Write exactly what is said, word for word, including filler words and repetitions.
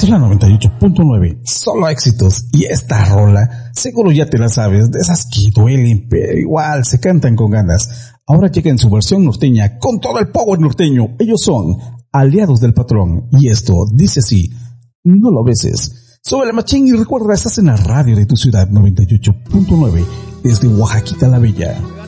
Esto es la noventa y ocho punto nueve, solo éxitos. Y esta rola, seguro ya te la sabes, de esas que duelen, pero igual se cantan con ganas. Ahora llega en su versión norteña, con todo el power norteño. Ellos son Aliados del Patrón. Y esto dice así: no lo beses. Sube la machín y recuerda, estás en la radio de tu ciudad, noventa y ocho punto nueve, desde Oaxaquita la Bella.